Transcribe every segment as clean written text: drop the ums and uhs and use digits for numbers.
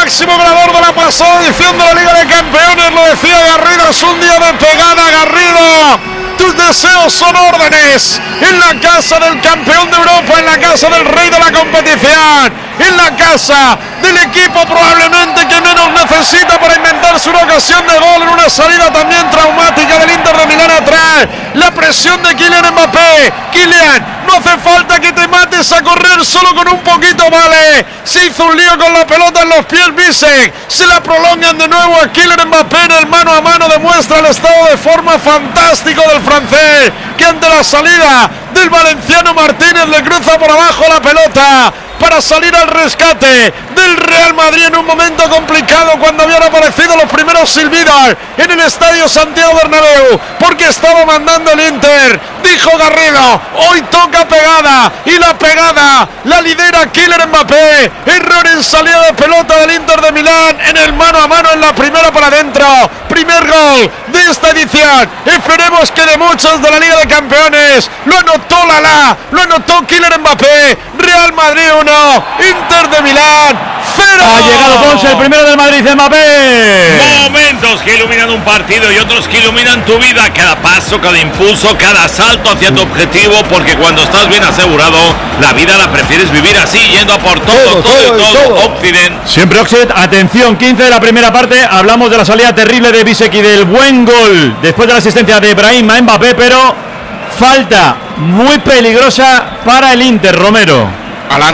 máximo goleador de la pasada edición de la Liga de Campeones, lo decía Garrido, es un día de pegada, Garrido. Tus deseos son órdenes en la casa del campeón de Europa, en la casa del rey de la competición, en la casa del equipo probablemente que menos necesita para inventarse una ocasión de gol en una salida también traumática del Inter de Milán atrás. La presión de Kylian Mbappé. Kylian, no hace falta que te mates a correr, solo con un poquito vale. Se hizo un lío con la pelota en los pies Bisek, se la prolongan de nuevo a Kylian Mbappé en el mano a mano, demuestra el estado de forma fantástico del francés, que ante la salida del valenciano Martínez le cruza por abajo la pelota para salir al rescate del Real Madrid en un momento complicado, cuando habían aparecido los primeros silbidos en el estadio Santiago Bernabéu, porque estaba mandando el Inter. Dijo Garrido, hoy toca pegada, y la pegada la lidera Kylian Mbappé. Error en salida de pelota del Inter de Milán en el mano a mano en la primera para adentro. Primer gol de esta edición, esperemos que de muchos de la Liga de Campeones. Lo anotó Lala, lo anotó Kylian Mbappé. Real Madrid 1, Inter de Milán 0. Ha llegado Ponce, el primero del Madrid, Mbappé. Momentos que iluminan un partido y otros que iluminan tu vida. Cada paso, cada impulso, cada salto hacia tu objetivo, porque cuando estás bien asegurado, la vida la prefieres vivir así, yendo a por todo. Occident. Siempre Occident. Atención, 15 de la primera parte. Hablamos de la salida terrible de Bisek y del buen gol después de la asistencia de Brahim a Mbappé, pero falta muy peligrosa para el Inter, Romero.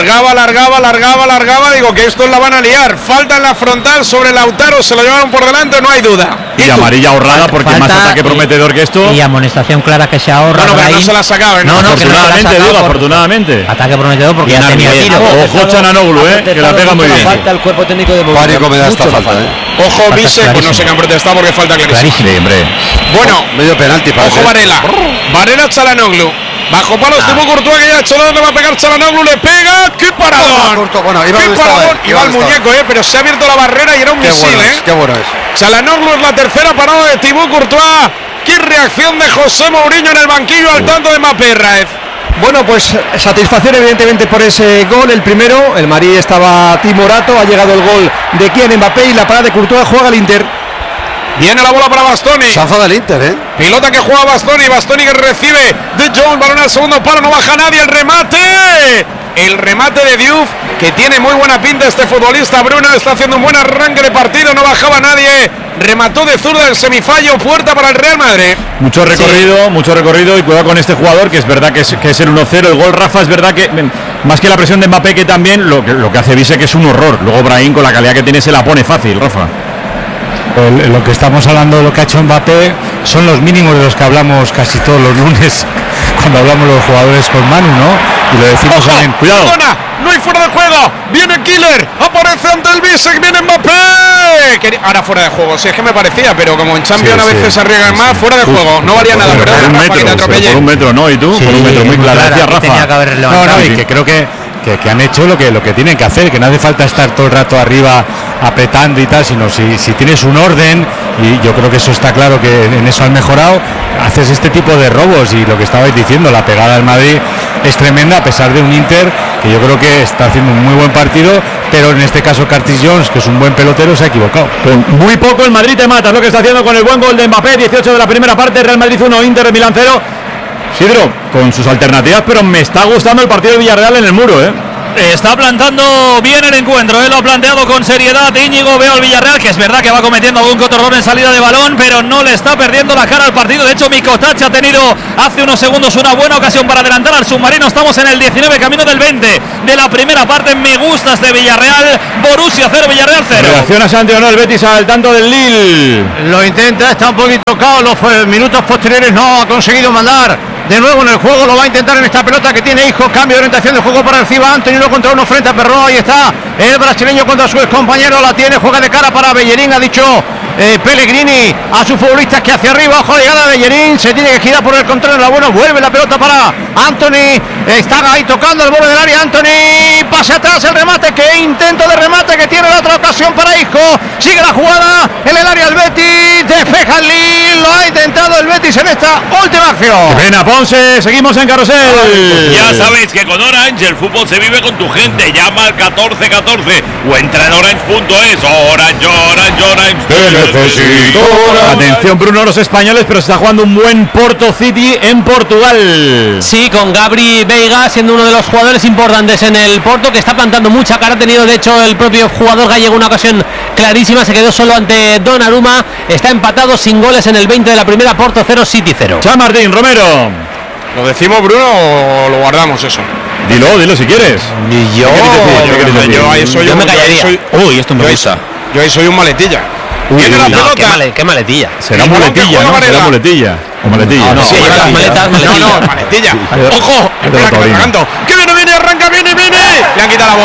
Alargaba, digo que estos la van a liar. Falta en la frontal sobre Lautaro, se lo llevaron por delante, no hay duda. Y amarilla ahorrada porque falta, más ataque prometedor que esto. Y amonestación clara que se ahorra. No, pero no se la sacaba. No, afortunadamente. Ataque prometedor porque ya tenía tiro. Ojo Chananoglu, que la pega muy bien. Falta el cuerpo técnico de Pánico me da esta falta, Ojo Bisek, pues no sé qué han protestado porque falta clarísimo. Sí, hombre. Bueno, medio penalti para ojo Varela Çalhanoğlu. Bajo palos Thibaut Courtois, que ya ha hecho le va a pegar Çalhanoğlu, le pega. ¡Qué paradón! Bueno, iba al muñeco, pero se ha abierto la barrera y era un misil, Qué bueno es. Çalhanoğlu es la tercera parada de Thibaut Courtois. ¡Qué reacción de José Mourinho en el banquillo al tanto de Mbappé, Raez! Bueno, pues satisfacción evidentemente por ese gol, el primero. El Madrid estaba timorato, ha llegado el gol de Kylian Mbappé y la parada de Courtois, juega el Inter. Viene la bola para Bastoni. Se enfada el Inter, Pilota que juega Bastoni que recibe de Jong, balón al segundo palo, no baja nadie, el remate de Diouf, que tiene muy buena pinta este futbolista. Bruno está haciendo un buen arranque de partido, no bajaba nadie, remató de zurda el semifallo, puerta para el Real Madrid. Mucho recorrido y cuidado con este jugador, que es verdad que es el 1-0. El gol, Rafa, es verdad que más que la presión de Mbappé, que también lo que hace Bisek es un horror. Luego Brahim, con la calidad que tiene, se la pone fácil, Rafa. Lo que estamos hablando, lo que ha hecho Mbappé, son los mínimos de los que hablamos casi todos los lunes cuando hablamos los jugadores con Manu, ¿no? Y lo decimos también. Cuidado. No hay fuera de juego. Viene Killer. Aparece ante el Bisek. Viene Mbappé. Ahora fuera de juego. Si es que me parecía, pero como en Champions a veces se arriesgan más, fuera de juego. No valía nada, ¿verdad? Por un metro, ¿no? ¿Y tú? Sí, por un metro, muy clara. Decía Rafa. Y que creo que han hecho lo que tienen que hacer, que no hace falta estar todo el rato arriba apretando y tal, sino si tienes un orden, y yo creo que eso está claro, que en eso han mejorado, haces este tipo de robos. Y lo que estabais diciendo, la pegada del Madrid es tremenda, a pesar de un Inter que yo creo que está haciendo un muy buen partido, pero en este caso Curtis Jones, que es un buen pelotero, se ha equivocado. Con muy poco el Madrid te mata, lo que está haciendo con el buen gol de Mbappé, 18 de la primera parte, Real Madrid 1, Inter de Milán 0. Sidro, con sus alternativas, pero me está gustando el partido de Villarreal en el muro, Está plantando bien el encuentro, lo ha planteado con seriedad Íñigo. Veo al Villarreal, que es verdad que va cometiendo algún que otro error en salida de balón, pero no le está perdiendo la cara al partido. De hecho, Mikotáč ha tenido hace unos segundos una buena ocasión para adelantar al submarino. Estamos en el 19, camino del 20 de la primera parte. Me gusta este Villarreal. Borussia 0, Villarreal 0. Reacciona Santi, ¿no? El Betis al tanto del Lille. Lo intenta, está un poquito tocado. Los minutos posteriores no ha conseguido mandar de nuevo en el juego. Lo va a intentar en esta pelota que tiene Isco. Cambio de orientación de juego para encima. Anthony contra uno frente a Perro. Ahí está el brasileño contra su excompañero. La tiene, juega de cara para Bellerín. Ha dicho Pellegrini a sus futbolistas que hacia arriba. Ojo, llegada de Bellerín. Se tiene que girar por el contrario. La buena, vuelve la pelota para Anthony. Está ahí tocando el borde del área. Anthony, pase atrás el remate. Que intento de remate que tiene la otra ocasión para Isco. Sigue la jugada en el área el Betis. Despeja el Lille. fin lo ha intentado el Betis en esta última acción. Qué pena, Ponce, seguimos en Carrusel. Ya sabéis que con Orange el fútbol se vive con tu gente. Llama al 1414 o entra en orange.es. Orange. Te necesito. Atención, Bruno, los españoles, pero se está jugando un buen Porto City en Portugal. Sí, con Gabri Veiga siendo uno de los jugadores importantes en el Porto, que está plantando mucha cara. Ha tenido, de hecho, el propio jugador gallego una ocasión clarísima. Se quedó solo ante Donnarumma. Está empatado sin goles en el 20 de la primera. Porto 0, City 0. Chao, Martín, Romero. ¿Lo decimos, Bruno, o lo guardamos eso? Dilo si quieres. Y yo. Yo ahí soy Yo me callaría. Uy, esto me gusta. Yo ahí soy un maletilla. Viene la pelota. Qué maletilla. Será muletilla, ¿no? Será muletilla. O maletilla. Sí, lleva las maletas, maletilla. No, maletilla. ¡Ojo! Espera que me cagando. ¡Que viene, arranca, viene! Le han quitado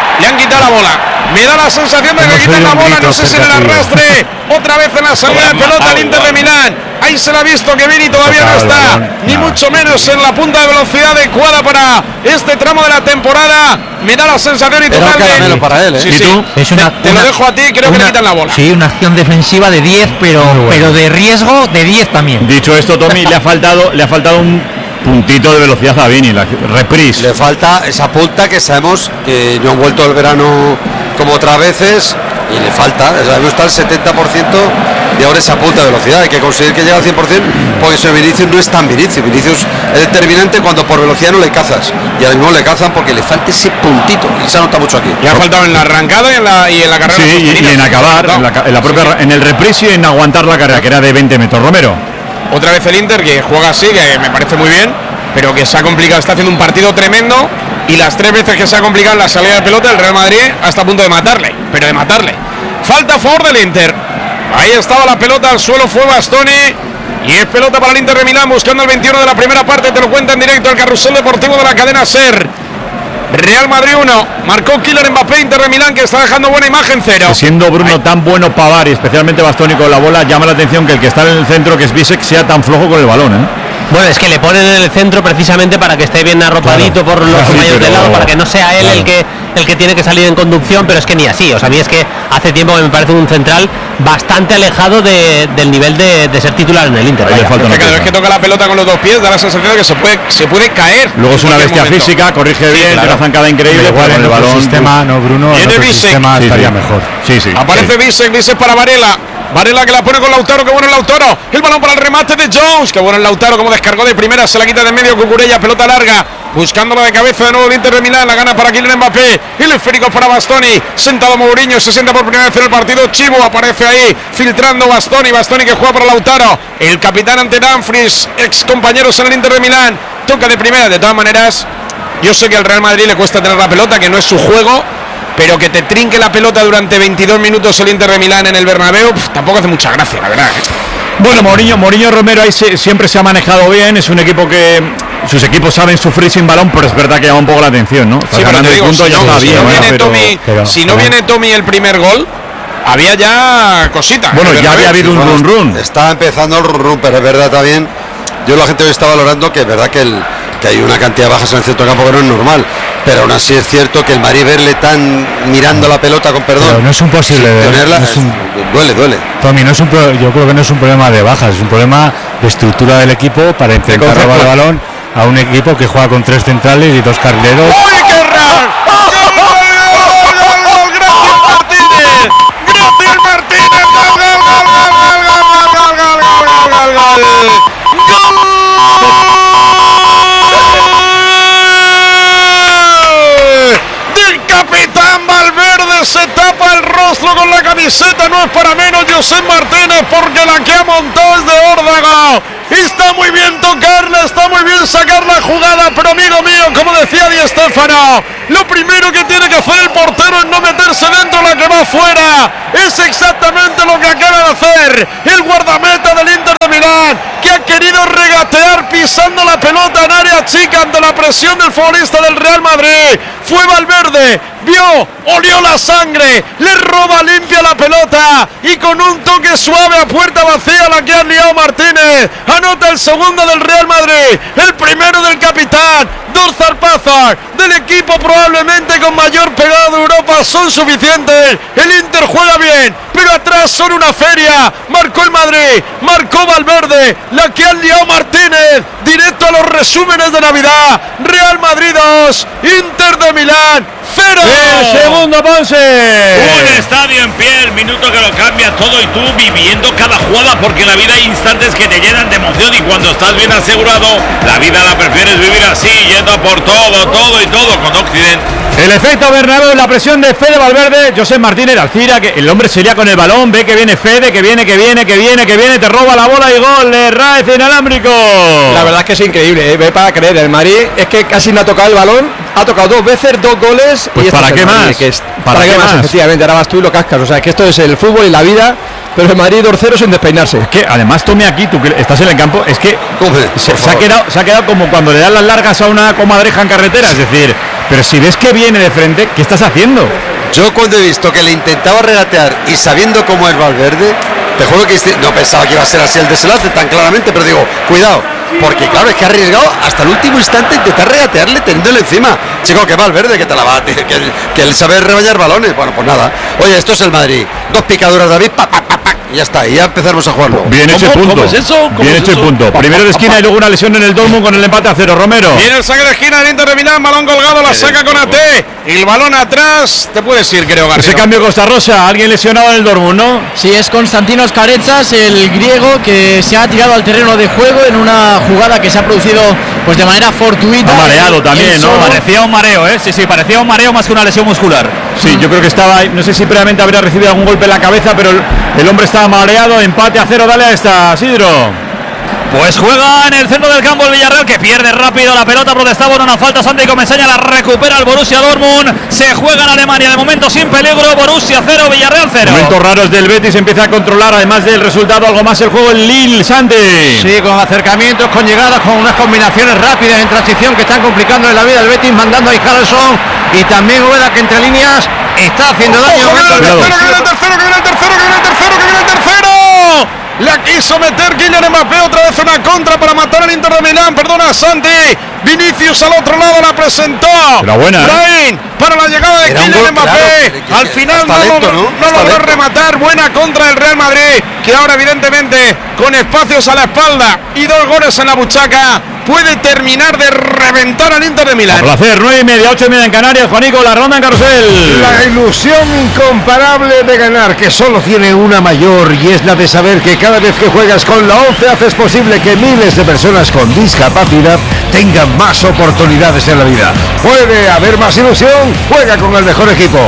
la bola. Me da la sensación de que le quitan la bola, no sé si en el arrastre. Otra vez en la salida de pelota el Inter de Milán. Ahí se le ha visto que Vini todavía no está, ni mucho menos en la punta de velocidad adecuada para este tramo de la temporada. Me da la sensación y total de... para él, ¿eh? Sí, sí. Es Te lo dejo a ti, creo que le quitan la bola. Sí, una acción defensiva de 10, pero de riesgo de 10 también. Dicho esto, Tommy, le ha faltado un puntito de velocidad a Vini, la reprise. Le falta esa punta que sabemos que no han vuelto el verano como otras veces y le falta, sabemos está el 70% de ahora esa punta de velocidad. Hay que conseguir que llegue al 100% porque ese Vinicius no es tan Vinicius. Vinicius es determinante cuando por velocidad no le cazas y ahora mismo le cazan porque le falta ese puntito y se nota mucho aquí. Le ha faltado en la arrancada y en la carrera. Sí, y en acabar, en el reprise y en aguantar la carrera, que era de 20 metros. Romero. Otra vez el Inter que juega así, que me parece muy bien, pero que se ha complicado, está haciendo un partido tremendo y las 3 veces que se ha complicado en la salida de pelota el Real Madrid hasta a punto de matarle, Falta a favor del Inter. Ahí estaba la pelota, al suelo fue Bastoni y es pelota para el Inter de Milán buscando el 21 de la primera parte, te lo cuenta en directo el Carrusel Deportivo de la cadena SER. Real Madrid 1, marcó Kylian Mbappé, Inter de Milán que está dejando buena imagen 0. Siendo Bruno tan bueno Pavar y especialmente Bastoni con la bola, llama la atención que el que está en el centro, que es Bisek, sea tan flojo con el balón, ¿eh? Bueno, es que le ponen en el centro precisamente para que esté bien arropadito por los compañeros del lado, para que no sea él el que tiene que salir en conducción, pero es que ni así. O sea, a mí es que hace tiempo que me parece un central bastante alejado del nivel de ser titular en el Inter. Cada vez que toca la pelota con los dos pies da la sensación de que se puede caer. Luego es una bestia física, corrige bien, tiene una zancada increíble, igual en el balón. Sistema, no, Bruno, en otro sistema estaría mejor. Sí. Aparece Bisek para Varela que la pone con Lautaro, que bueno el Lautaro. El balón para el remate de Jones, que bueno el Lautaro, como descargó de primera, se la quita de medio Cucurella, pelota larga, buscándola de cabeza de nuevo el Inter de Milán, la gana para Kylian Mbappé, el esférico para Bastoni, sentado Mourinho, se sienta por primera vez en el partido, Chivo aparece ahí, filtrando Bastoni que juega para Lautaro, el capitán ante Dumfries, ex compañeros en el Inter de Milán, toca de primera, de todas maneras, yo sé que al Real Madrid le cuesta tener la pelota, que no es su juego, pero que te trinque la pelota durante 22 minutos el Inter de Milán en el Bernabéu, tampoco hace mucha gracia, la verdad. Bueno, Mourinho Romero ahí siempre se ha manejado bien, es un equipo que sus equipos saben sufrir sin balón, pero es verdad que llama un poco la atención, ¿no? Sí, ganando el punto, ya está bien. Si no viene Tommy el primer gol, había ya cositas. Bueno, ya había habido un run. Está empezando el run, pero es verdad también, yo la gente hoy está valorando que es verdad que hay una cantidad de bajas en el centro del campo que no es normal, pero aún así es cierto que el Madrid verle tan mirando la pelota con perdón, pero no es un posible tenerla, duele. Tommy, yo creo que no es un problema de bajas, es un problema de estructura del equipo para intentar robar el balón a un equipo que juega con 3 centrales y 2 carrileros. ¡Uy, qué raro! ¡Gol! ¡Gracias Martínez! Se tapa el rostro con la camiseta, no es para menos Josep Martínez, porque la que ha montado es de Órdago. Está muy bien tocarla, está muy bien sacar la jugada, pero amigo mío, como decía Di Stéfano, lo primero que tiene que hacer el portero es no meterse dentro, la que va fuera. Es exactamente lo que acaba de hacer el guardameta del Inter de Milán, que ha querido regatear pisando la pelota en área chica ante la presión del futbolista del Real Madrid. Fue Valverde olió la sangre, le roba limpia la pelota y con un toque suave a puerta vacía la que ha liado Martínez. Anota el segundo del Real Madrid, el primero del capitán. Dos zarpazos del equipo probablemente con mayor pegada de Europa son suficientes. El Inter juega bien, pero atrás son una feria. Marcó el Madrid, marcó Valverde, la que ha liado Martínez. Directo a los resúmenes de Navidad. Real Madrid 2, Inter de Milán 0. El segundo, Ponce. Un estadio en pie, el minuto que lo cambia todo y tú viviendo cada jugada, porque en la vida hay instantes que te llenan de emoción y cuando estás bien asegurado, la vida la prefieres vivir así, yendo a por todo y todo con Occidente. El efecto Bernabéu, la presión de Fede Valverde, José Martínez Alcira, que el hombre sería con el balón, ve que viene Fede, que viene, te roba la bola y gol de Raez inalámbrico. La verdad es que es increíble, ve para creer, el Madrid es que casi no ha tocado el balón, ha tocado 2 veces, 2 goles. Pues y ¿para qué más? ¿Para qué más? Efectivamente, ahora vas tú y lo cascas, o sea, que esto es el fútbol y la vida, pero el Madrid 2-0 sin despeinarse. Es que además, Tommy, aquí tú que estás en el campo, es que se ha quedado como cuando le dan las largas a una comadreja en carretera, es decir, pero si ves que viene de frente, ¿qué estás haciendo? Yo cuando he visto que le intentaba regatear y sabiendo cómo es Valverde, te juro que no pensaba que iba a ser así el desenlace tan claramente, pero digo, cuidado, porque claro, es que ha arriesgado hasta el último instante intentar regatearle teniéndole encima. Chico, que Valverde, que te la va, que él sabe rebañar balones. Bueno, pues nada. Oye, esto es el Madrid. 2 picaduras, David, y ya está, y ya empezamos a jugarlo. Bien hecho el punto. ¿Cómo es eso? Bien hecho el punto. Primero de esquina y luego una lesión en el Dortmund con el empate a 0. Romero. Viene el saque de esquina del Inter de Milán, balón colgado, la saca con AT. Y el balón atrás, te puedes ir, creo, Garrido. Ese cambio Costa Rosa, alguien lesionado en el Dortmund, ¿no? Sí, es Konstantinos Karetsas, el griego, que se ha tirado al terreno de juego en una jugada que se ha producido pues de manera fortuita. Ha mareado también, ¿no? Parecía un mareo, Sí, parecía un mareo más que una lesión muscular. Sí, yo creo que estaba, no sé si previamente habría recibido algún golpe en la cabeza, pero el hombre estaba mareado. Empate a 0, dale a esta, Sidro. Pues juega en el centro del campo el Villarreal, que pierde rápido la pelota, protestaba en una falta, Santi Comesaña la recupera el Borussia Dortmund, se juega en Alemania, de momento sin peligro, Borussia 0, Villarreal 0. Momentos raros del Betis, empieza a controlar además del resultado algo más el juego el Lille, Santi. Sí, con acercamientos, con llegadas, con unas combinaciones rápidas en transición que están complicando en la vida del Betis, mandando ahí Harrelson y también Ueda, que entre líneas está haciendo daño. Que viene el tercero. La quiso meter Kylian Mbappé, otra vez una contra para matar al Inter de Milán. Perdona, Santi. Vinicius al otro lado la presentó. Era buena. Brain para la llegada de Kylian Mbappé. Al final no logró rematar. Buena contra del Real Madrid, que ahora evidentemente con espacios a la espalda y 2 goles en la buchaca puede terminar de reventar al Inter de Milán. A placer, 9:30, 8:30 en Canarias. Juanico, la ronda en carrusel. La ilusión incomparable de ganar, que solo tiene una mayor, y es la de saber que cada vez que juegas con la 11 haces posible que miles de personas con discapacidad tengan más oportunidades en la vida. ¿Puede haber más ilusión? Juega con el mejor equipo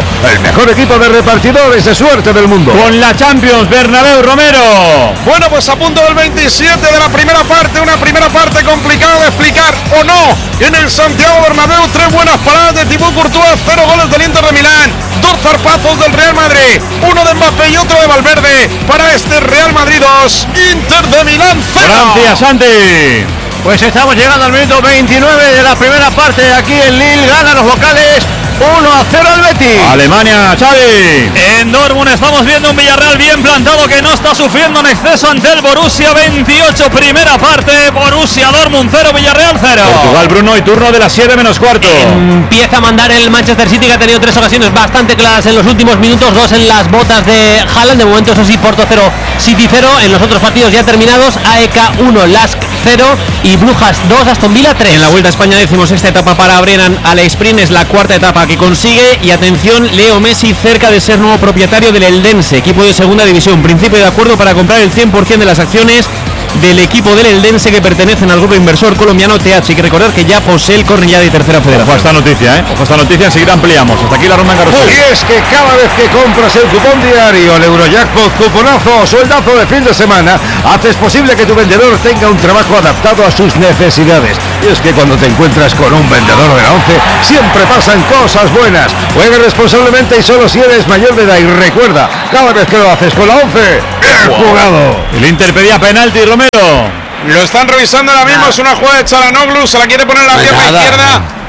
de repartidores de suerte del mundo. Con la Champions, Bernabéu, Romero. Bueno, pues a punto del 27 de la primera parte, una primera parte complicada de explicar o no. En el Santiago Bernabéu, 3 buenas paradas de Thibaut Courtois, 0 goles del Inter de Milán, 2 zarpazos del Real Madrid, 1 de Mbappé y otro de Valverde para este Real Madrid 2, Inter de Milán 0. Gracias, Santi. Pues estamos llegando al minuto 29 de la primera parte. Aquí en Lille ganan los locales 1-0 al Betis. Alemania, Xavi. En Dortmund estamos viendo un Villarreal bien plantado que no está sufriendo en exceso ante el Borussia. 28 primera parte, Borussia Dortmund 0, Villarreal 0. Portugal, Bruno, y turno de las 7:15. Empieza a mandar el Manchester City, que ha tenido 3 ocasiones bastante claras en los últimos minutos, 2 en las botas de Haaland. De momento, eso sí, Porto 0, City 0. En los otros partidos ya terminados, AEK 1, Lask 0 y Brujas 2, Aston Villa 3. En la Vuelta a España, 16ª etapa para Brennan Sprint, es la 4ª etapa que consigue. Y atención, Leo Messi cerca de ser nuevo propietario del Eldense, equipo de segunda división. Principio de acuerdo para comprar el 100% de las acciones del equipo del Eldense, que pertenecen al grupo inversor colombiano TH. Hay que recordar que ya posee el Cornellá de tercera federación. Ojo a esta noticia, Ojo a esta noticia, enseguida ampliamos. Hasta aquí la ronda en carrusel. Y es que cada vez que compras el cupón diario, el Eurojackpot, cuponazo o sueldazo de fin de semana, haces posible que tu vendedor tenga un trabajo adaptado a sus necesidades. Y es que cuando te encuentras con un vendedor de la 11, siempre pasan cosas buenas. Juega responsablemente y solo si eres mayor de edad. Y recuerda, cada vez que lo haces con la 11, bien jugado. El Inter pedía penalti, Romero. Lo están revisando ahora mismo, es una jugada de Çalhanoğlu, se la quiere poner en la pierna izquierda.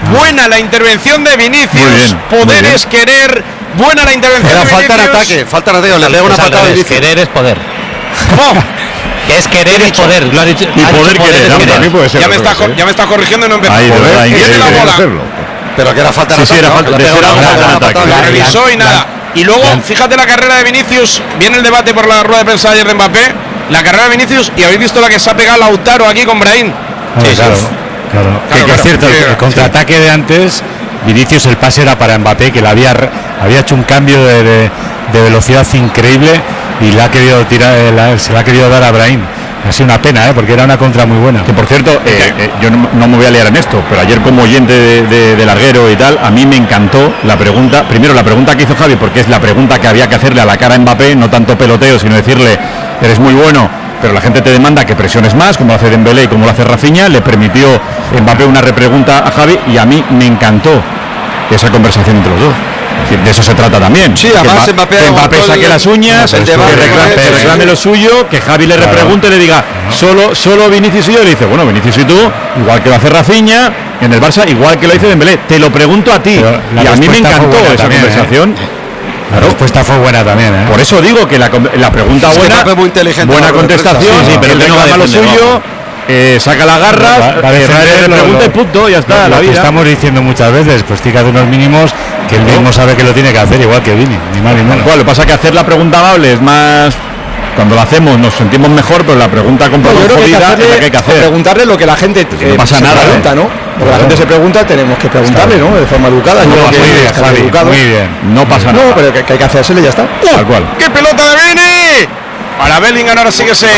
buena la intervención de Vinicius, Muy bien, poder muy bien. es querer, buena la intervención Era de falta en Vinicius. ataque, falta en ataque, le pega una patada de Vinicius. Querer es poder. ¿Cómo? Que es querer y poder. Lo has dicho. Y has poder dicho querer, es hombre, A mí puede ser. Ya me otro está, que sí. ya me está corrigiendo y no empezó. Ahí, de verdad, Viene increíble. la bola. Hacerlo. Pero que era falta en Sí, sí, ataque. era ¿no? falta- Le pega era una falta en patada, ataque. una patada. Revisó y nada. Y luego, fíjate la carrera de Vinicius. Viene el debate por la rueda de prensa de ayer de Mbappé. La carrera de Vinicius, y habéis visto la que se ha pegado Lautaro aquí con Brahim. Sí, claro. Que es cierto, Sí, el contraataque de antes, Vinicius, el pase era para Mbappé, que le había hecho un cambio de velocidad increíble y le ha querido tirar, se le ha querido dar a Brahim. Ha sido una pena, porque era una contra muy buena. Que por cierto, yo no me voy a liar en esto, pero ayer como oyente de larguero y tal, a mí me encantó la pregunta, primero la pregunta que hizo Javi, porque es la pregunta que había que hacerle a la cara a Mbappé, no tanto peloteo, sino decirle, eres muy bueno, pero la gente te demanda que presiones más, como lo hace Dembélé y como lo hace Rafinha. Le permitió Mbappé una repregunta a Javi y a mí me encantó esa conversación entre los dos. Es decir, de eso se trata también. Sí, además que Mbappé que Mbappé aguantó saque las uñas, el que debate, reclame lo suyo, que Javi le repregunte y le diga, solo Vinicius y yo, y le dice, bueno, Vinicius y tú, igual que lo hace Rafinha en el Barça, igual que lo hizo Dembélé, te lo pregunto a ti. Pero la Y a mí me respuesta fue encantó buena esa también, conversación. La respuesta fue buena también, ¿eh? Por eso digo que la pregunta Es que buena, Mbappé es muy inteligente buena a la hora de contestación, contestar. sí, pero que él no va a reclama lo defender, suyo, saca las garras, Va a defender le pregunta y punto, ya está, lo la que vida. estamos diciendo muchas veces, pues tiene que hacer unos mínimos que él mismo sabe que lo tiene que hacer, igual que Vini, ni más ni menos. Lo que pasa es que hacer la pregunta amable es más, cuando la hacemos nos sentimos mejor, pero la pregunta con Yo creo que hay que jodida es la que hay que hacerle, hacer. preguntarle lo que la gente no pasa se nada, pregunta, ¿no? Lo que la gente se pregunta, tenemos que preguntarle, ¿no? De forma educada. Yo creo que Muy bien, está Javi, educado. muy bien. No pasa nada. No, pero que hay que hacérsele y ya está. Tal cual. ¡Qué pelota de Vini! Para Bellingham ahora sí que se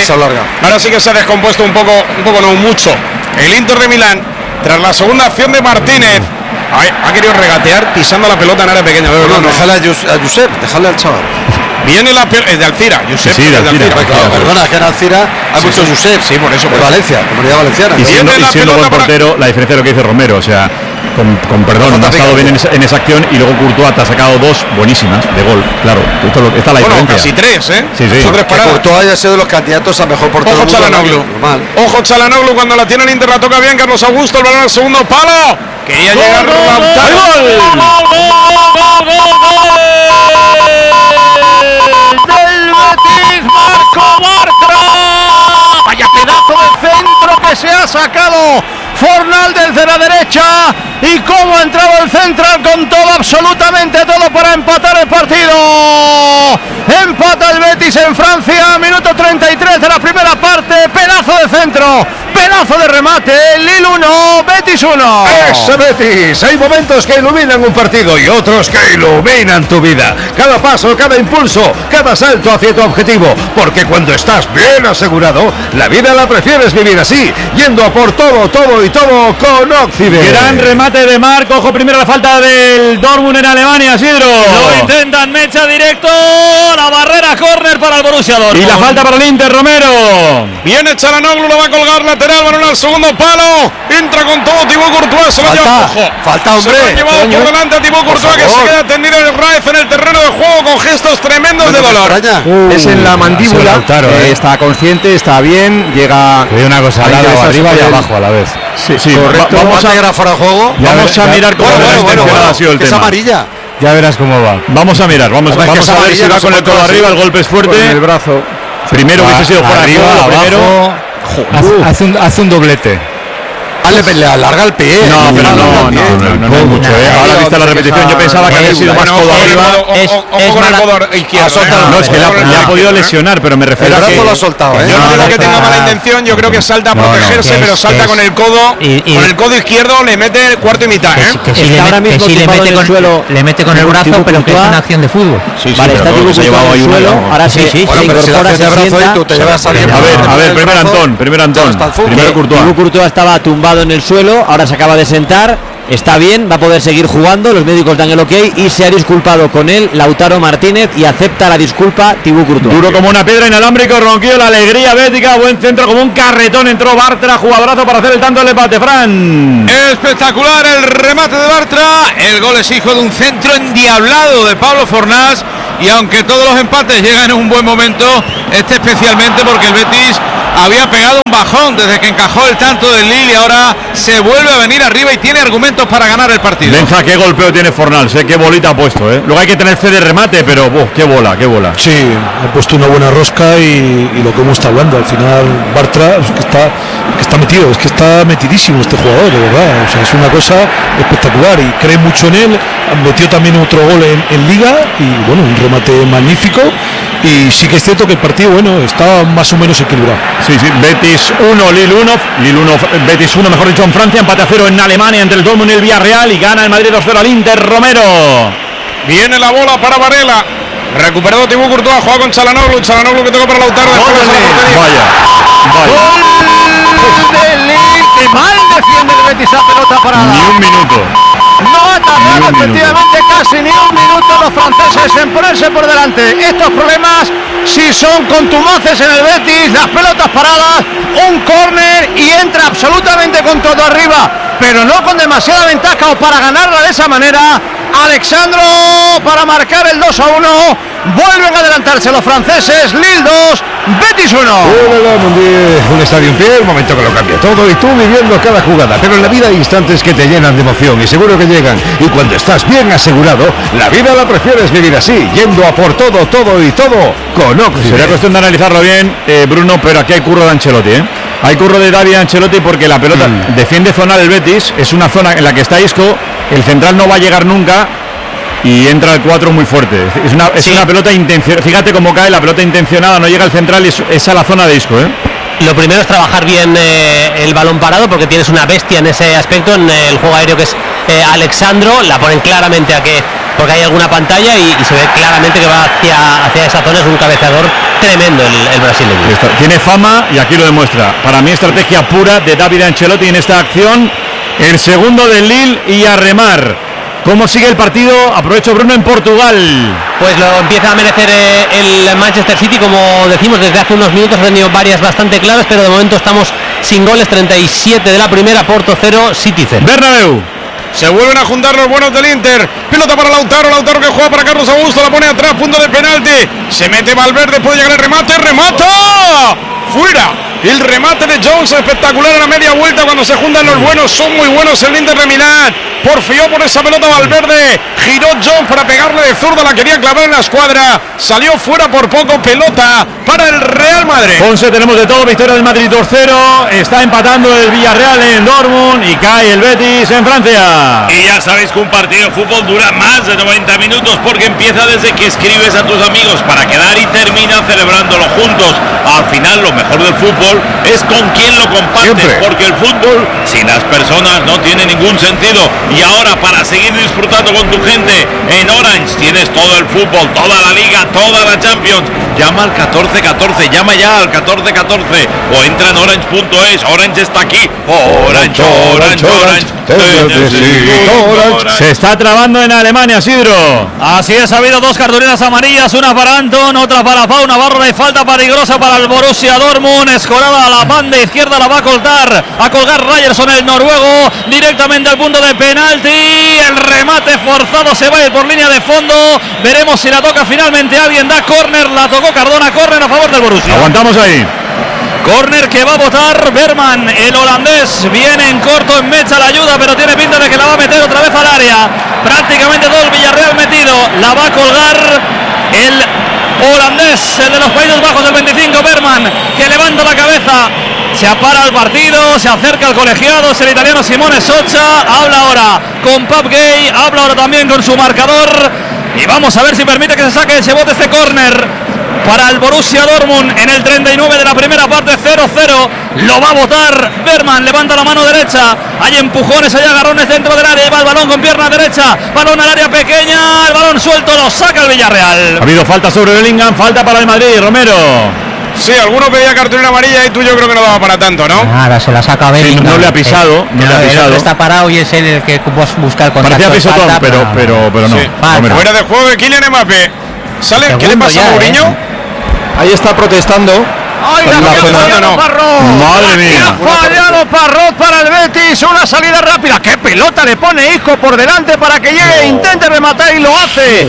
ha descompuesto un poco no mucho. El Inter de Milán, tras la segunda acción de Martínez, ha querido regatear pisando la pelota en área pequeña. No, déjale a Josep, déjale al chaval. Viene la pelota, es de Alcira, Josep, Sí, de es Alcira. Claro, perdona, que en Alcira hay muchos Josep. Sí, por eso, De Valencia, comunidad valenciana. Y siendo la buen pelota para- portero, la diferencia de lo que dice Romero, o sea, con perdón, no ha estado bien en esa acción y luego Courtois te ha sacado dos buenísimas de gol, claro. Esta es la Bueno, diferencia. casi tres, ¿eh? Sí, sí. Son tres Que paradas. Courtois haya sido de los candidatos a mejor portero Ojo del mundo, Chalanoglu. normal. Ojo Chalanoglu cuando la tiene el Inter, la toca bien Carlos Augusto, el balón al segundo palo. Quería llegar Lautaro. Del Betis, Marco Bartra. Vaya pedazo de centro que se ha sacado Fornal desde la derecha. Y cómo ha entrado el central con todo, absolutamente todo para empatar el partido. Empata el Betis en Francia, minuto 33 de la primera parte. Pedazo de centro, pedazo de remate. Lille 1, Betis 1. Ese Betis, hay momentos que iluminan un partido y otros que iluminan tu vida. Cada paso, cada impulso, cada salto hacia tu objetivo. Porque cuando estás bien asegurado, la vida la prefieres vivir así, yendo a por todo, todo y todo con Occident. Gran remate de Marco, ojo primero la falta del Dortmund en Alemania, Sidro. Lo intentan, mecha directo, la barrera córner para el Borussia Dortmund. Y la falta para el Inter, Romero. Viene Chalanoglu, lo va a colgar lateral, balón al segundo palo. Entra con todo Thibaut Courtois, se lo lleva ojo. Falta, hombre. Se lo ha llevado por delante a Thibaut Courtois, que se queda tendido en el Raez en el terreno de juego con gestos tremendos de dolor. Es en la mandíbula, Lautaro, está consciente, está bien, llega. Te digo una cosa, Ahí al lado, está arriba y sobre el- abajo a la vez. Sí, correcto. Vamos a fuera de juego. Vamos a mirar cómo ha sido el que es tema. amarilla. Ya verás cómo va. Vamos a mirar, vamos Hombre, es que a esa ver si amarilla va no con se el puede codo hacer arriba, el golpe es Con el fuerte. brazo. Primero hubiese sido fuera de Arriba, juego, lo primero. abajo. Hace un doblete. Le alarga el pie. No, pero no es mucho. Ahora viste la repetición, yo pensaba que había sido más Bueno, codo ojo, arriba. ojo con el codo izquierdo. No, es que le ha podido lesionar, pero me refiero El a que brazo lo ha soltado, ¿eh? Yo no digo que tenga mala está- intención, yo creo que salta a No, no, protegerse, que es- pero salta que es- con el codo, y- con el codo izquierdo le mete cuarto y mitad, ¿eh? Que si Está le, ahora que mismo si le tumbado mete en el con suelo, le mete con el Thibaut brazo, pero que es Courtois. una acción de fútbol. Vale, está Thibaut se ha Courtois llevado en ahí el una, suelo, ¿no? ahora Sí, se sí, Bueno, pero si le incorpora, haces de se brazo ahí, sienta. tú te llevas a alguien. A ver, primer Antón, primero Courtois. Thibaut Courtois estaba tumbado en el suelo, ahora se acaba de sentar, está bien, va a poder seguir jugando, los médicos dan el ok y se ha disculpado con él Lautaro Martínez y acepta la disculpa Thibaut Courtois. Duro como una piedra inalámbrico, Ronquillo, la alegría bética, buen centro como un carretón, entró Bartra, jugadorazo para hacer el tanto del empate, Fran. Espectacular el remate de Bartra. El gol es hijo de un centro endiablado de Pablo Fornás. Y aunque todos los empates llegan en un buen momento, este especialmente porque el Betis había pegado un bajón desde que encajó el tanto del Lille y ahora se vuelve a venir arriba y tiene argumentos para ganar el partido. Benja, qué golpeo tiene Fornals, qué bolita ha puesto, Luego hay que tener fe de remate, pero qué bola. Sí, ha puesto una buena rosca y lo que hemos estado hablando, al final Bartra es que está metido, es que está metidísimo este jugador, de verdad, o sea, es una cosa espectacular y cree mucho en él, metió también otro gol en Liga y bueno, un remate magnífico y sí que es cierto que el partido, bueno, está más o menos equilibrado. Sí, Betis 1, Lille 1, Betis 1, mejor dicho, en Francia, empate a 0 en Alemania entre el Dortmund y el Villarreal y gana el Madrid 2-0 al Inter. Romero. Viene la bola para Varela. Recuperado Thibaut Courtois, juega con Çalhanoğlu que toca para Lautaro. Vaya. Gol del Lille, que mal defiende el Betis esa pelota parada. Ni un minuto. No ha tardado efectivamente casi ni un minuto los franceses en ponerse por delante. Estos problemas sí son contumaces en el Betis, las pelotas paradas, un córner y entra absolutamente con todo arriba, pero no con demasiada ventaja o para ganarla de esa manera. Alexandro para marcar el 2-1. Vuelven a adelantarse los franceses. Lille 2, Betis 1. Un estadio en pie, un momento que lo cambia todo y tú viviendo cada jugada. Pero en la vida hay instantes que te llenan de emoción y seguro que llegan. Y cuando estás bien asegurado, la vida la prefieres vivir así, yendo a por todo y todo con Oxide. Sería cuestión de analizarlo bien, Bruno, pero aquí hay curro de Ancelotti, Hay curro de David Ancelotti porque la pelota defiende zonal el Betis, es una zona en la que está Isco, el central no va a llegar nunca y entra el 4 muy fuerte. Es una pelota intencionada, fíjate cómo cae la pelota intencionada, no llega el central y es a la zona de Isco, Lo primero es trabajar bien el balón parado porque tienes una bestia en ese aspecto, en el juego aéreo que es Alexandro, la ponen claramente porque hay alguna pantalla y se ve claramente que va hacia esa zona, es un cabeceador tremendo el brasileño. Tiene fama y aquí lo demuestra. Para mí estrategia pura de David Ancelotti en esta acción, el segundo del Lille y a remar. ¿Cómo sigue el partido? Aprovecho, Bruno, en Portugal. Pues lo empieza a merecer el Manchester City, como decimos desde hace unos minutos, ha tenido varias bastante claras, pero de momento estamos sin goles, 37 de la primera, Porto 0, City 0. Bernabéu. Se vuelven a juntar los buenos del Inter. Pelota para Lautaro que juega para Carlos Augusto, la pone atrás, punto de penalti. Se mete Valverde, puede llegar el remate, remata. Fuera. El remate de Jones espectacular a la media vuelta cuando se juntan los buenos, son muy buenos el Inter de Milán. Porfió por esa pelota Valverde, giró Jones para pegarle de zurda, la quería clavar en la escuadra, salió fuera por poco, pelota para el Real Madrid. Ponce, tenemos de todo, victoria del Madrid 2-0, está empatando el Villarreal en Dortmund y cae el Betis en Francia. Y ya sabéis que un partido de fútbol dura más de 90 minutos porque empieza desde que escribes a tus amigos para quedar y termina celebrándolo juntos. Al final lo mejor del fútbol es con quien lo compartes, porque el fútbol sin las personas no tiene ningún sentido. Y ahora, para seguir disfrutando con tu gente, en Orange tienes todo el fútbol, toda la Liga, toda la Champions. Llama al 1414, llama ya al 1414 o entra en orange.es. Orange está aquí. Orange. Se está trabando en Alemania, Sidro. Así es, ha habido dos cartulinas amarillas, una para Anton, otra para Pau Navarro, de falta peligrosa para el Borussia Dortmund, escorada a la banda izquierda, la va a colgar Ryerson, el noruego, directamente al punto de penalti, el remate forzado se va a ir por línea de fondo, veremos si la toca finalmente alguien, da córner, la tocó Cardona, córner a favor del Borussia. Aguantamos ahí. Córner que va a votar Berman, el holandés, viene en corto, en mecha la ayuda, pero tiene pinta de que la va a meter otra vez al área, prácticamente todo el Villarreal metido, la va a colgar el holandés, el de los Países Bajos, del 25, Berman, que levanta la cabeza, se apara el partido, se acerca al colegiado, es el italiano Simone Socha, habla ahora con Pap Gay, habla ahora también con su marcador, y vamos a ver si permite que se saque ese bote, este córner para el Borussia Dortmund en el 39 de la primera parte, 0-0, lo va a votar Berman, levanta la mano derecha, hay empujones, hay agarrones dentro del área, va el balón con pierna derecha, balón al área pequeña, el balón suelto, lo saca el Villarreal. Ha habido falta sobre Bellingham, falta para el Madrid, Romero. Sí, alguno pedía cartulina amarilla y tú yo creo que no daba para tanto, ¿no? Nada, se la saca Bellingham. Sí, no le ha pisado, El está parado y es él el que busca el contacto. Parecía pisotón, pero no. Sí. Fuera de juego de Kylian Mbappé. ¿Sale? ¿Qué le pasa a Mourinho? Ahí está protestando. ¡Ay, la fallado Parrot! ¡Madre mía! ¡Ha fallado Parrot para el Betis! Una salida rápida. ¡Qué pelota le pone Isco por delante para que llegue e intente rematar y lo hace!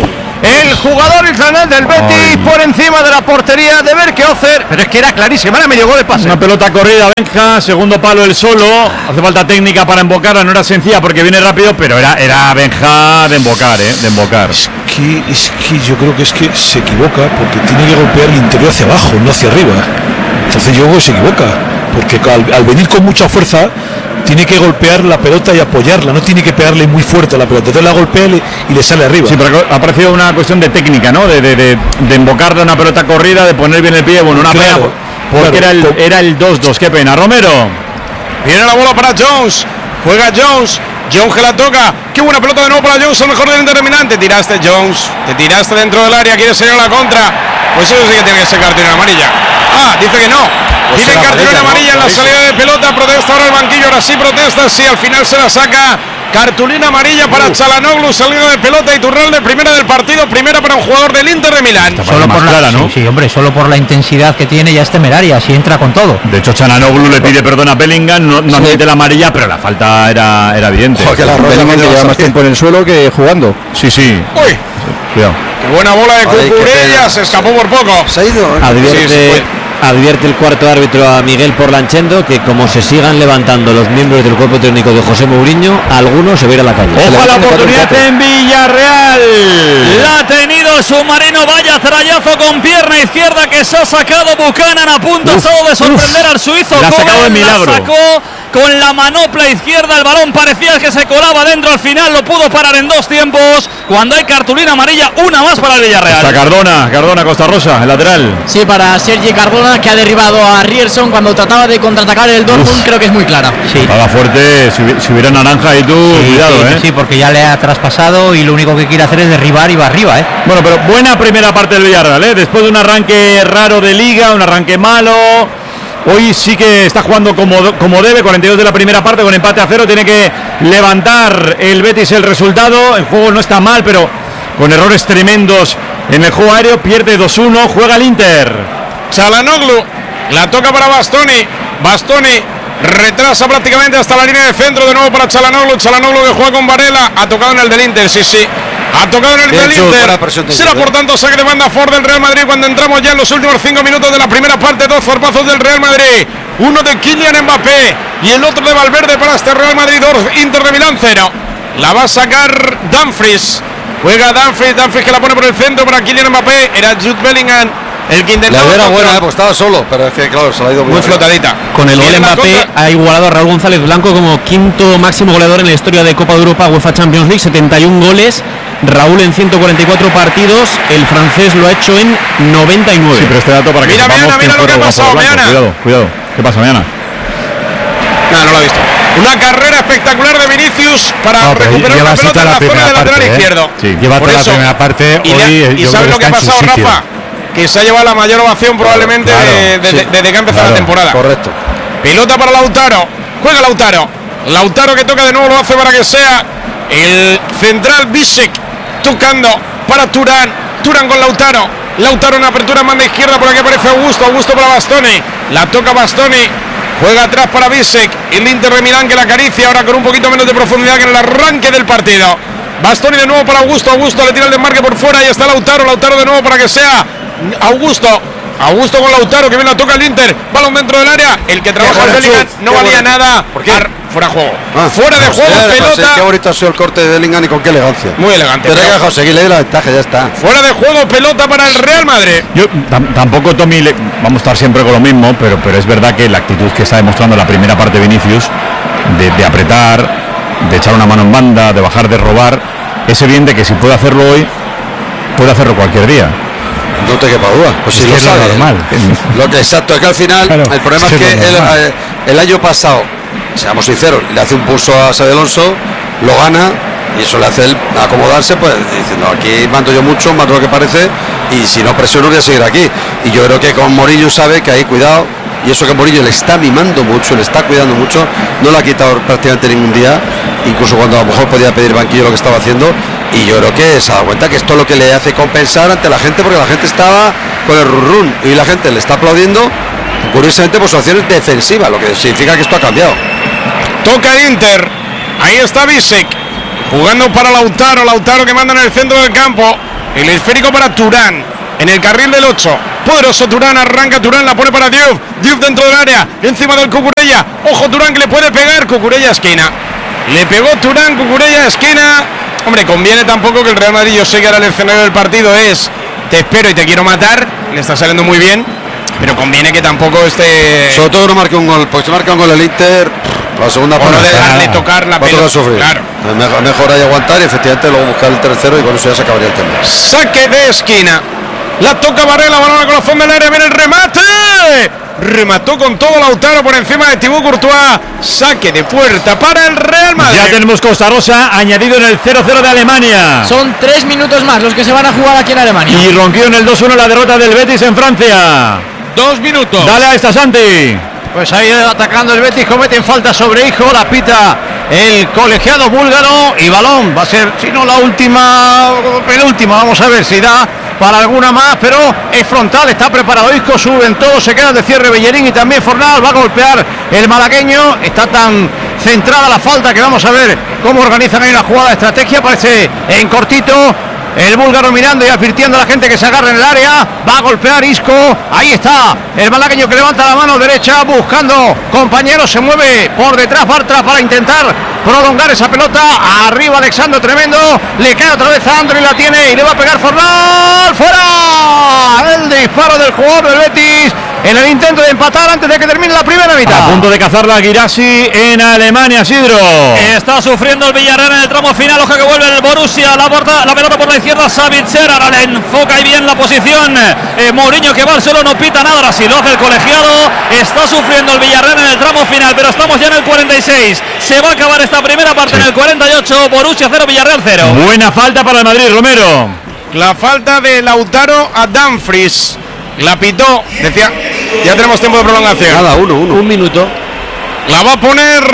el jugador israelí del Betis por encima de la portería de Berkeozer, pero es que era clarísima, era medio gol de pase. Una pelota corrida, Benja, segundo palo el solo. Hace falta técnica para embocarla, no era sencilla porque viene rápido, pero era Benja de embocar, de embocar. Es que yo creo que se equivoca porque tiene que golpear el interior hacia abajo, no hacia arriba. Entonces yo creo que se equivoca, porque al venir con mucha fuerza tiene que golpear la pelota y apoyarla, no tiene que pegarle muy fuerte a la pelota, entonces la golpea y le sale arriba. Sí, pero ha parecido una cuestión de técnica, ¿no? De embocarle una pelota corrida, de poner bien el pie, bueno, una pena, porque era el 2-2, qué pena. Romero. Viene la bola para Jones, juega Jones que la toca, qué buena pelota de nuevo para Jones, el mejor del determinante. Tiraste Jones, te tiraste dentro del área, quieres salir a la contra, pues eso sí que tiene que ser cartulina amarilla. Dice que no, pues tiene cartulina amarilla en la salida de pelota, protesta ahora el banquillo, ahora sí protesta, sí, al final se la saca. Cartulina amarilla para Çalhanoğlu, salida de pelota y Turral de primera del partido, primera para un jugador del Inter de Milán. Solo por clara, ¿no? Sí, hombre, solo por la intensidad que tiene ya es temeraria, si entra con todo. De hecho, Çalhanoğlu le pide perdón a Bellingham, no admite la amarilla, pero la falta era evidente. Porque la Bellingham que lleva más tiempo en el suelo que jugando. Sí. Uy, cuidado. Qué buena bola de Cucurella, se escapó por poco. Se ha ido. Advierte el cuarto árbitro a Miguel Porlanchendo que como se sigan levantando los miembros del cuerpo técnico de José Mourinho, algunos se va a ir a la calle. Ojo a la oportunidad en Villarreal. La ha tenido Submarino, vaya trayazo con pierna izquierda que se ha sacado Buchanan, a punto de sorprender al suizo. La ha sacado de milagro. La sacó con la manopla izquierda, el balón parecía que se colaba dentro, al final lo pudo parar en 2 tiempos. Cuando hay cartulina amarilla, una más para el Villarreal. Está Cardona, Costa Rosa, el lateral. Sí, para Sergi Cardona, que ha derribado a Rierson cuando trataba de contraatacar el Dortmund, creo que es muy clara. Sí. Estaba fuerte, si hubiera naranja y tú, cuidado, Sí, porque ya le ha traspasado y lo único que quiere hacer es derribar y va arriba, Bueno, pero buena primera parte del Villarreal, después de un arranque raro de liga, un arranque malo. Hoy sí que está jugando como debe, 42 de la primera parte, con empate a 0, tiene que levantar el Betis el resultado. El juego no está mal, pero con errores tremendos en el juego aéreo, pierde 2-1, juega el Inter. Çalhanoğlu, la toca para Bastoni retrasa prácticamente hasta la línea de centro, de nuevo para Çalhanoğlu que juega con Varela, ha tocado en el del Inter, sí. Ha tocado en el del Inter. Será por tanto saque de banda Ford del Real Madrid cuando entramos ya en los últimos 5 minutos de la primera parte. 2 zarpazos del Real Madrid. Uno de Kylian Mbappé y el otro de Valverde para este Real Madrid 2, Inter de Milán 0. La va a sacar Dumfries. Juega Dumfries que la pone por el centro para Kylian Mbappé. Era Jude Bellingham el que intentaba. La era buena, pues estaba solo, pero es que claro, se la ha ido muy flotadita. Con el gol Mbappé ha igualado a Raúl González Blanco como quinto máximo goleador en la historia de Copa de Europa, UEFA Champions League, 71 goles. Raúl en 144 partidos, el francés lo ha hecho en 99. Sí, pero este dato para que mira lo que ha pasado, Cuidado. ¿Qué pasa, Meana? No lo ha visto. Una carrera espectacular de Vinicius para recuperar una pelota en la zona del lateral izquierdo. Sí, lleva toda la primera parte. ¿Y sabes lo que ha pasado, Rafa? Que se ha llevado la mayor ovación probablemente desde que ha empezado la temporada. Correcto. Pelota para Lautaro. Juega Lautaro que toca de nuevo, lo hace para que sea el central Bisek. Tocando para Turán con Lautaro en apertura en banda izquierda, por aquí aparece Augusto para Bastoni, la toca Bastoni, juega atrás para Bisek, el Inter de Milán que la acaricia ahora con un poquito menos de profundidad que en el arranque del partido. Bastoni de nuevo para Augusto le tira el desmarque por fuera y está Lautaro de nuevo para que sea Augusto con Lautaro que bien la toca el Inter, balón dentro del área, el que trabaja el Bellingham no valía nada. ¿Por qué? Fuera de juego. Fuera de juego, pelota. Qué bonito ha sido el corte de Bellingham y con qué elegancia. Muy elegante. Pero hay que dejar seguirle la ventaja, ya está. Fuera de juego, pelota para el Real Madrid. Yo tampoco, Tommy, vamos a estar siempre con lo mismo, pero es verdad que la actitud que está demostrando la primera parte de Vinicius, de apretar, de echar una mano en banda, de bajar, de robar, es evidente que si puede hacerlo hoy, puede hacerlo cualquier día. No te quepa duda. Pues si lo sabe. Normal. Exacto, es que al final, claro, el problema es que el año pasado, seamos sinceros, le hace un pulso a Xabi Alonso, lo gana y eso le hace él acomodarse, pues diciendo aquí mando yo mucho, más de lo que parece, y si no presiono voy a seguir aquí. Y yo creo que con Mourinho sabe que ahí cuidado, y eso que Mourinho le está mimando mucho, le está cuidando mucho, no le ha quitado prácticamente ningún día, incluso cuando a lo mejor podía pedir banquillo lo que estaba haciendo, y yo creo que se ha dado cuenta que esto es lo que le hace compensar ante la gente, porque la gente estaba con el run y la gente le está aplaudiendo, curiosamente por su acción defensiva, lo que significa que esto ha cambiado. Toca el Inter, ahí está Bisek, jugando para Lautaro que manda en el centro del campo, El esférico para Turán. En el carril del 8. Poderoso Turán. Arranca Turán. La pone para Diouf. Diouf dentro del área. Encima del Cucurella. Ojo Turán que le puede pegar. Cucurella esquina. Le pegó Turán. Cucurella esquina. Hombre, conviene tampoco que el Real Madrid, yo sé que ahora el escenario del partido es te espero y te quiero matar. Le está saliendo muy bien. Pero conviene que tampoco esté... Sobre todo no marque un gol. Porque si marca un gol el Inter, la segunda parte... No dejarle tocar la pelota. Claro. Mejor hay aguantar y efectivamente luego buscar el tercero y con eso ya se acabaría el tema. Saque de esquina. La toca Varela, balón al corazón del área, viene el remate. Remató con todo Lautaro por encima de Thibaut Courtois. Saque de puerta para el Real Madrid. Ya tenemos Costa Rosa añadido en el 0-0 de Alemania. Son 3 minutos más los que se van a jugar aquí en Alemania. Y rompió en el 2-1 la derrota del Betis en Francia. 2 minutos. Dale a esta, Santi. Pues ahí atacando el Betis, cometen falta sobre Hijo, la pita el colegiado búlgaro y balón. Va a ser, si no la última, penúltima, vamos a ver si da para alguna más, pero es frontal, está preparado Isco, suben todos, se queda de cierre Bellerín y también Fornal, va a golpear el malagueño, está tan centrada la falta que vamos a ver cómo organizan ahí la jugada de estrategia, parece en cortito. El búlgaro mirando y advirtiendo a la gente que se agarre en el área. Va a golpear Isco. Ahí está el malagueño que levanta la mano derecha buscando compañeros. Se mueve por detrás Bartra para intentar prolongar esa pelota. Arriba Alexandro Tremendo. Le cae otra vez a Andro y la tiene. Y le va a pegar Fornal. ¡Fuera! El disparo del jugador del Betis en el intento de empatar antes de que termine la primera mitad. A punto de cazar la Guirassi en Alemania, Sidro. Está sufriendo el Villarreal en el tramo final. Ojo que vuelve el Borussia. La pelota por la izquierda. Savitzer. Ahora le enfoca y bien la posición. Mourinho que va al suelo, no pita nada. Ahora sí lo hace el colegiado. Está sufriendo el Villarreal en el tramo final. Pero estamos ya en el 46. Se va a acabar esta primera parte en el 48. Borussia 0, Villarreal 0. Buena falta para el Madrid, Romero. La falta de Lautaro a Dumfries. La pitó, decía, ya tenemos tiempo de prolongación. Nada, un minuto. La va a poner,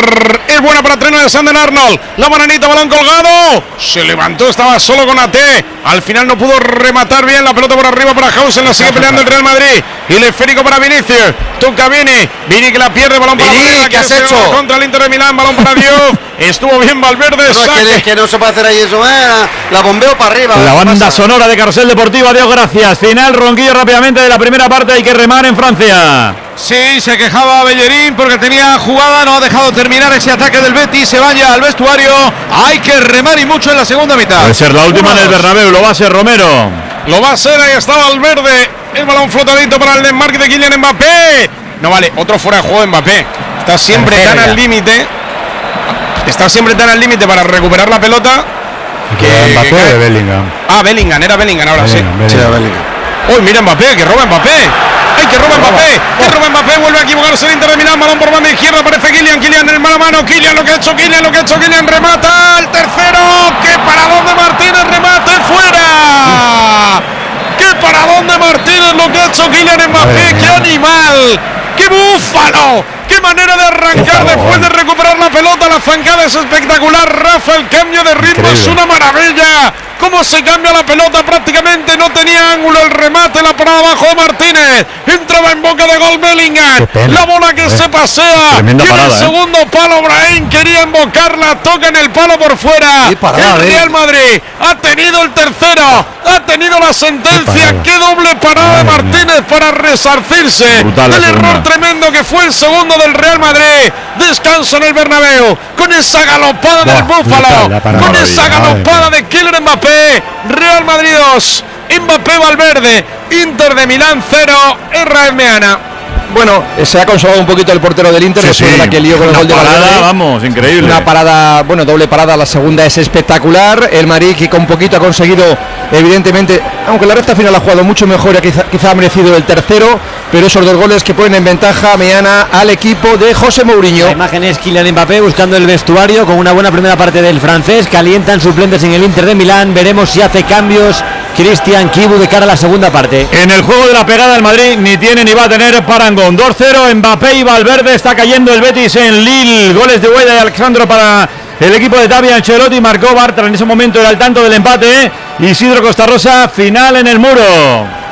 es buena para Treno de Sander Arnold. La bananita, balón colgado. Se levantó, estaba solo con AT. Al final no pudo rematar bien la pelota por arriba para Hausen. La sigue peleando el Real Madrid. Y el esférico para Vinicius. Toca Vini que la pierde, balón para Varela. ¿Qué has hecho? Contra el Inter de Milán, balón para Diouf. Estuvo bien Valverde. Es que no se puede hacer ahí eso. La bombeo para arriba. La banda sonora de Carrusel Deportiva, Dios gracias. Final, ronquillo rápidamente de la primera parte. Hay que remar en Francia. Sí, se quejaba Bellerín porque tenía jugada, no ha dejado terminar ese ataque del Betis, se vaya al vestuario, hay que remar y mucho en la segunda mitad. Puede ser la última en el Bernabéu, lo va a ser Romero. Lo va a ser, ahí está Valverde, el balón flotadito para el desmarque de Kylian Mbappé. No vale, otro fuera de juego de Mbappé, está siempre tan al límite, para recuperar la pelota. Mbappé de Bellingham. Bellingham, era Bellingham ahora. Bellingham. Uy, mira Mbappé, que roba Mbappé. ¡Ay, que roba Mbappé! Vuelve a equivocarse el Inter de Milán. Balón por banda izquierda. Aparece Kylian en el mano a mano. Kylian, lo que ha hecho Kylian. Remata el tercero. ¡Qué paradón de Martínez! ¡Remate fuera! ¡Qué paradón de Martínez lo que ha hecho Kylian Mbappé! ¡Qué animal! ¡Qué búfalo! ¡Qué manera de arrancar después de recuperar la pelota! La zancada es espectacular. Rafa, el cambio de ritmo es una maravilla. Cómo se cambia la pelota, prácticamente no tenía ángulo el remate, la parada abajo de Martínez, entraba en boca de gol Bellingham, la bola que se pasea, tiene el segundo palo, Brahim quería invocarla, toca en el palo por fuera, el Real Madrid ha tenido el tercero, ha tenido la sentencia, qué doble parada de Martínez para resarcirse del error tremendo que fue el segundo del Real Madrid. Descanso en el Bernabéu, con esa galopada del Búfalo, con esa galopada de Kylian Mbappé. Real Madrid 2, Mbappé Valverde, Inter de Milán 0, Israel Meana. Bueno, se ha consolado un poquito el portero del Inter después de la que lió con el gol de Valverde. Vamos, increíble. Una parada, doble parada, la segunda es espectacular. El Madrid que con poquito ha conseguido, evidentemente, aunque la recta final ha jugado mucho mejor, quizá ha merecido el tercero, pero esos dos goles que ponen en ventaja mañana al equipo de José Mourinho. La imagen es Kylian Mbappé buscando el vestuario con una buena primera parte del francés. Calientan suplentes en el Inter de Milán. Veremos si hace cambios Cristian Kibu de cara a la segunda parte. En el juego de la pegada el Madrid ni tiene ni va a tener parangón. 2-0, Mbappé y Valverde. Está cayendo el Betis en Lille. Goles de Hueda y Alexandro para el equipo de Xabi Ancelotti. Marcó Bartra, en ese momento era al tanto del empate. Isidro Costa Rosa, final en el muro.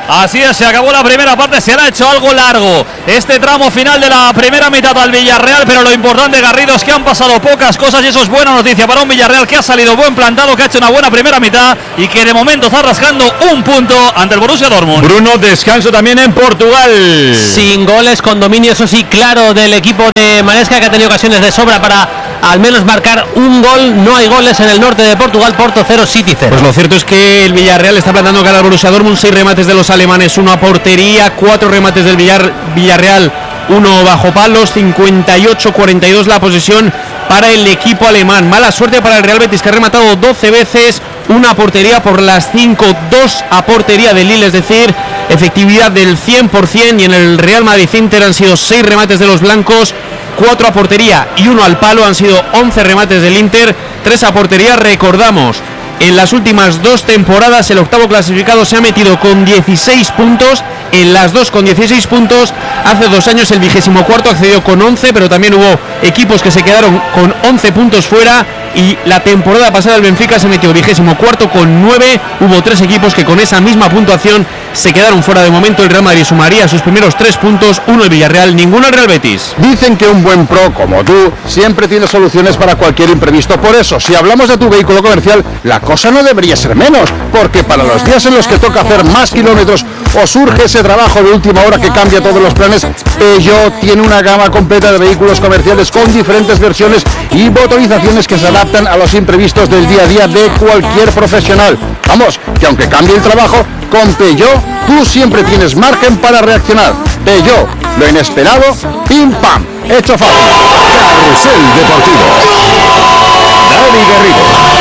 Así es, se acabó la primera parte, se le ha hecho algo largo este tramo final de la primera mitad al Villarreal, pero lo importante, Garrido, es que han pasado pocas cosas y eso es buena noticia para un Villarreal que ha salido buen plantado, que ha hecho una buena primera mitad y que de momento está rascando un punto ante el Borussia Dortmund. Bruno, descanso también en Portugal. Sin goles, con dominio, eso sí, claro, del equipo de Maresca, que ha tenido ocasiones de sobra para al menos marcar un gol. No hay goles en el norte de Portugal, Porto 0, City 0. Pues lo cierto es que el Villarreal está plantando cara al Borussia Dortmund, 6 remates de los alemanes, 1 a portería, 4 remates del Villarreal, 1 bajo palos, 58-42 la posesión para el equipo alemán. Mala suerte para el Real Betis, que ha rematado 12 veces, 1 a portería por las 5, 2 a portería de Lille, es decir, efectividad del 100%, y en el Real Madrid-Inter han sido 6 remates de los blancos, 4 a portería y 1 al palo, han sido 11 remates del Inter, 3 a portería. Recordamos, en las últimas 2 temporadas el octavo clasificado se ha metido con 16 puntos, en las 2 con 16 puntos. Hace 2 años el 24º accedió con 11, pero también hubo equipos que se quedaron con 11 puntos fuera, y la temporada pasada el Benfica se metió 24º con 9. Hubo 3 equipos que con esa misma puntuación se quedaron fuera. De momento el Real Madrid sumaría sus primeros 3 puntos, 1 el Villarreal, ninguno el Real Betis. Dicen que un buen pro como tú siempre tiene soluciones para cualquier imprevisto. Por eso, si hablamos de tu vehículo comercial, la cosa no debería ser menos, porque para los días en los que toca hacer más kilómetros o surge ese trabajo de última hora que cambia todos los planes, Peugeot tiene una gama completa de vehículos comerciales con diferentes versiones y motorizaciones que se adaptan a los imprevistos del día a día de cualquier profesional. Vamos, que aunque cambie el trabajo, con Peugeot tú siempre tienes margen para reaccionar. Peugeot, lo inesperado, pim pam, hecho fácil. Carrusel Deportivo. Dani Garrido.